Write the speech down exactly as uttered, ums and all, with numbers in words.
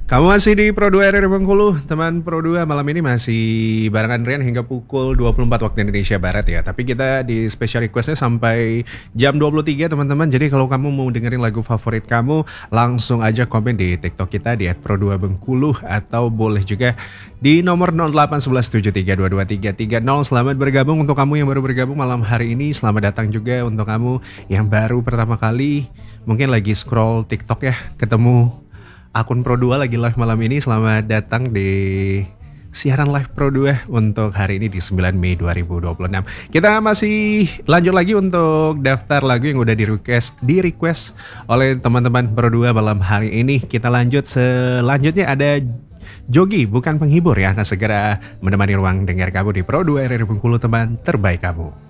Kamu masih di Pro dua R R Bengkulu, teman Pro dua malam ini masih barengan Rian hingga pukul dua puluh empat waktu Indonesia Barat ya. Tapi kita di special requestnya sampai jam dua puluh tiga teman-teman. Jadi kalau kamu mau dengerin lagu favorit kamu, langsung aja komen di TikTok kita di et pro dua bengkulu atau boleh juga di nomor nol delapan satu satu tujuh tiga dua dua tiga tiga nol. Selamat bergabung untuk kamu yang baru bergabung malam hari ini. Selamat datang juga untuk kamu yang baru pertama kali mungkin lagi scroll TikTok ya, ketemu akun Pro dua lagi live malam ini. Selamat datang di siaran live Pro dua untuk hari ini di sembilan Mei dua ribu dua puluh enam. Kita masih lanjut lagi untuk daftar lagu yang udah di request, di request oleh teman-teman Pro dua malam hari ini. Kita lanjut, selanjutnya ada Jogi, bukan penghibur ya, akan segera menemani ruang dengar kamu di Pro dua R R Bengkulu, teman terbaik kamu.